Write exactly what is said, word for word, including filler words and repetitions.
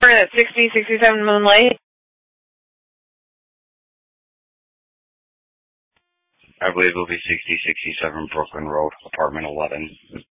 at sixty sixty-seven Moonlight. I believe it'll be sixty sixty-seven Brooklyn Road, apartment eleven.